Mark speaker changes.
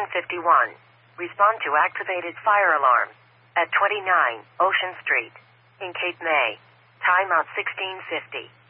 Speaker 1: 1651. Respond to activated fire alarm at 29 Ocean Street in Cape May. Timeout 1650.